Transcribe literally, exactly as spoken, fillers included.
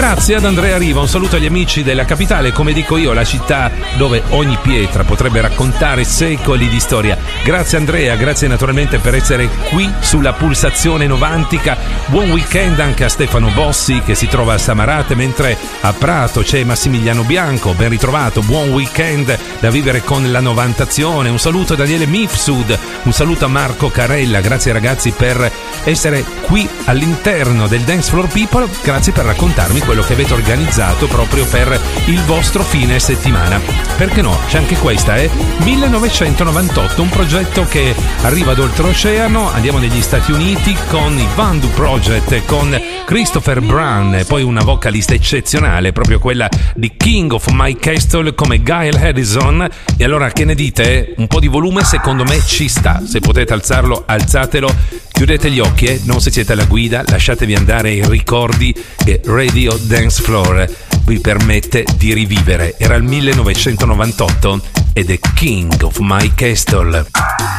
Grazie ad Andrea Riva, un saluto agli amici della capitale, come dico io, la città dove ogni pietra potrebbe raccontare secoli di storia. Grazie Andrea, grazie naturalmente per essere qui sulla pulsazione novantica. Buon weekend anche a Stefano Bossi che si trova a Samarate, mentre a Prato c'è Massimiliano Bianco, ben ritrovato, buon weekend da vivere con la novantazione. Un saluto a Daniele Mifsud, un saluto a Marco Carella, grazie ragazzi per essere qui all'interno del Dance Floor People, grazie per raccontarmi quello che avete organizzato proprio per il vostro fine settimana. Perché no, c'è anche questa, eh? millenovecentonovantotto, un progetto che arriva d'oltreoceano, andiamo negli Stati Uniti con i Vandu Project e con Christopher Brown e poi una vocalista eccezionale, proprio quella di King of My Castle come Gail Harrison. E allora che ne dite? Un po' di volume secondo me ci sta, se potete alzarlo alzatelo, chiudete gli occhi, eh? Non se siete alla guida, lasciatevi andare i ricordi che Radio Dance Floor vi permette di rivivere. Era il millenovecentonovantotto ed è King of My Castle.